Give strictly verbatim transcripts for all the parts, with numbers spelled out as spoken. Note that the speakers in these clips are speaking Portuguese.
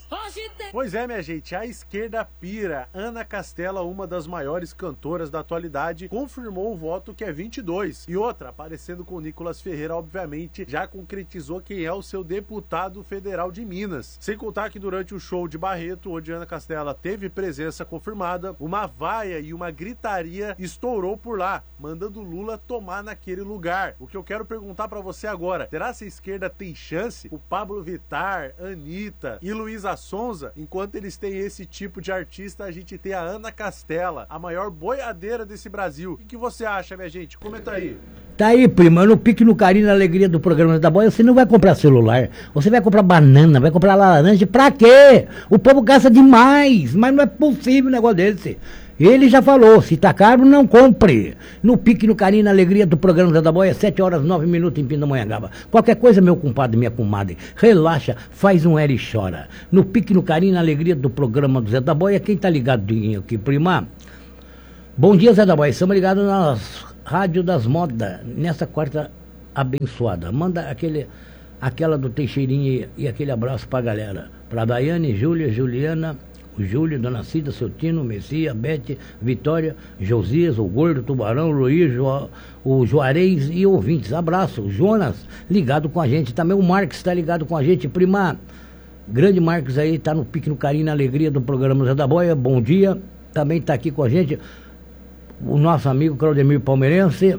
Pois é, minha gente, a esquerda pira. Ana Castela, uma das maiores cantoras da atualidade, confirmou o voto que é vinte e dois. E outra, aparecendo com o Nicolas Ferreira, obviamente, já concretizou quem é o seu deputado federal de Minas. Sem contar que durante o show de Barreto, onde Ana Castela teve presença confirmada, uma vaia e uma gritaria estourou por lá, mandando Lula tomar naquele lugar. O que eu quero perguntar pra você agora, será que a esquerda tem chance? O Pablo Vittar, Anitta e Luísa Sonza, enquanto eles têm esse tipo de artista, a gente tem a Ana Castela, a maior boiadeira desse Brasil. O que você acha, minha gente? Comenta aí. Tá aí, prima, no pique, no carinho, na alegria do programa da Boia, você não vai comprar celular, você vai comprar banana, vai comprar laranja, pra quê? O povo gasta demais, mas não é possível um negócio desse. Ele já falou, se tá caro, não compre. No pique, no carinho, na alegria do programa da Boia, sete horas, nove minutos em Pindamonhangaba. Qualquer coisa, meu compadre, minha comadre, relaxa, faz um L e chora. No pique, no carinho, na alegria do programa do Zé da Boia, quem tá ligado aqui, prima? Bom dia, Zé da Boia, estamos ligados nas Rádio das Modas, nessa quarta abençoada. Manda aquele, aquela do Teixeirinha e aquele abraço pra galera. Pra Daiane, Júlia, Juliana, o Júlio, Dona Cida, seu Tino, Messia, Bete, Vitória, Josias, o Gordo, Tubarão, Luiz, jo, o Juarez e ouvintes. Abraço. O Jonas, ligado com a gente. Também o Marcos está ligado com a gente. Prima, grande Marcos aí, tá no pique, no carinho, na alegria do programa Zé da Boia. Bom dia. Também tá aqui com a gente o nosso amigo Claudemir Palmeirense.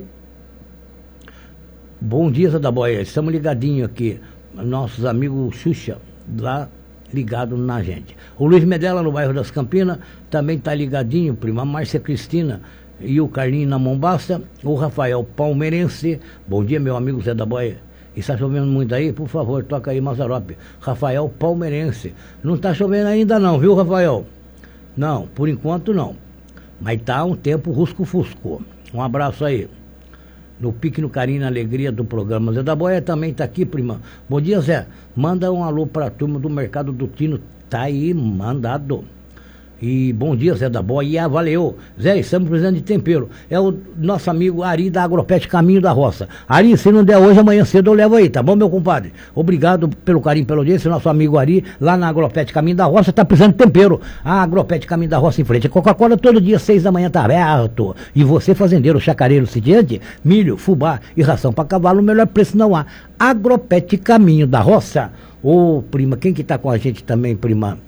Bom dia, Zé da Boia. Estamos ligadinhos aqui. Nossos amigos Xuxa, lá ligado na gente. O Luiz Medella, no bairro das Campinas, também está ligadinho, prima. A Márcia Cristina e o Carlinho na Mombasa. O Rafael Palmeirense. Bom dia, meu amigo Zé da Boia. Está chovendo muito aí? Por favor, toca aí Mazarope. Rafael Palmeirense. Não está chovendo ainda não, viu, Rafael? Não, por enquanto não. Mas tá um tempo rusco-fusco. Um abraço aí. No pique, no carinho, na alegria do programa Zé da Boia também tá aqui, prima. Bom dia, Zé. Manda um alô pra turma do Mercado do Tino. Tá aí, mandado. E bom dia, Zé da Boia. Valeu. Zé, estamos precisando de tempero. É o nosso amigo Ari da Agropet Caminho da Roça. Ari, se não der hoje, amanhã cedo eu levo aí, tá bom, meu compadre? Obrigado pelo carinho, pela audiência. Nosso amigo Ari, lá na Agropet Caminho da Roça, tá precisando de tempero. A Agropet Caminho da Roça em frente. A Coca-Cola todo dia, seis da manhã, tá aberto. E você, fazendeiro, chacareiro, sitiante, milho, fubá e ração para cavalo, o melhor preço não há. Agropet Caminho da Roça. Ô, prima, quem que tá com a gente também, prima?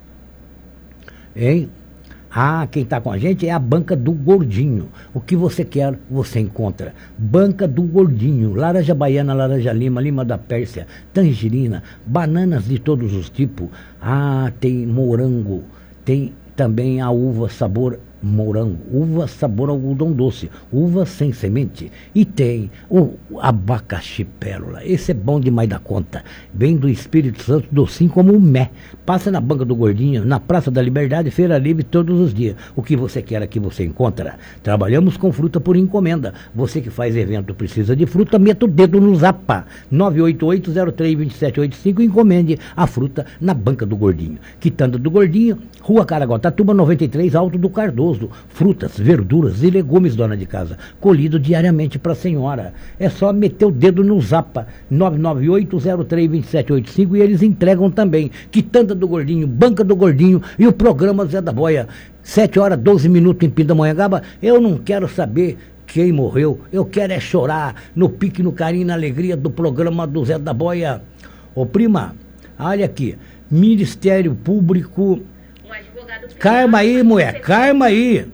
Hein? Ah, quem está com a gente é a Banca do Gordinho. O que você quer, você encontra. Banca do Gordinho. Laranja baiana, laranja lima, lima da Pérsia, tangerina, bananas de todos os tipos. Ah, tem morango. Tem também a uva sabor morango, uva sabor algodão doce, uva sem semente. E tem o abacaxi pérola. Esse é bom demais da conta. Vem do Espírito Santo, docinho como o mé. Passa na Banca do Gordinho, na Praça da Liberdade, Feira Livre, todos os dias. O que você quer aqui você encontra. Trabalhamos com fruta por encomenda. Você que faz evento precisa de fruta, meta o dedo no Zapa. nove oito oito, zero três, dois sete oito cinco. Encomende a fruta na Banca do Gordinho. Quitanda do Gordinho, Rua Caraguatatuba, noventa e três, Alto do Cardoso. Frutas, verduras e legumes, dona de casa, colhido diariamente para a senhora. É só meter o dedo no Zapa, nove nove oito, zero três, dois sete oito cinco, e eles entregam também. Quitanda do Gordinho, Banca do Gordinho e o programa Zé da Boia. sete horas, doze minutos em Pindamonhangaba. Eu não quero saber quem morreu, eu quero é chorar no pique, no carinho, na alegria do programa do Zé da Boia. Ô prima, olha aqui, Ministério Público... Calma aí, mulher, calma aí.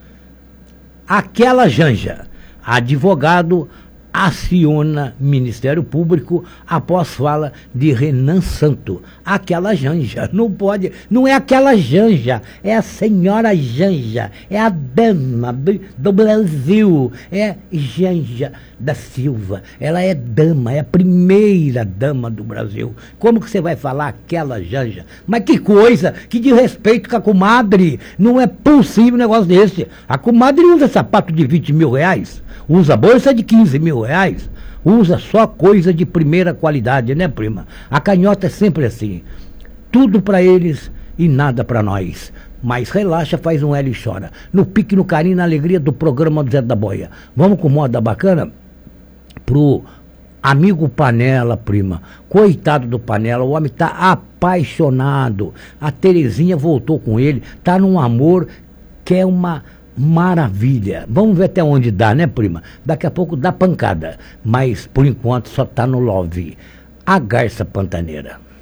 Aquela Janja, advogado, aciona Ministério Público após fala de Renan Santo. Aquela Janja, não pode, não é aquela Janja, é a senhora Janja, é a dama do, do Brasil, é Janja da Silva. Ela é dama, é a primeira dama do Brasil. Como que você vai falar aquela Janja? Mas que coisa, que de respeito com a comadre. Não é possível um negócio desse. A comadre usa sapato de vinte mil reais, usa bolsa de quinze mil reais, usa só coisa de primeira qualidade, né, prima? A canhota é sempre assim. Tudo para eles e nada para nós. Mas relaxa, faz um L e chora. No pique, no carinho, na alegria do programa do Zé da Boia. Vamos com moda bacana? Pro amigo Panela, prima. Coitado do Panela, o homem tá apaixonado. A Terezinha voltou com ele, tá num amor que é uma maravilha. Vamos ver até onde dá, né, prima? Daqui a pouco dá pancada, mas por enquanto só tá no love. A Garça Pantaneira.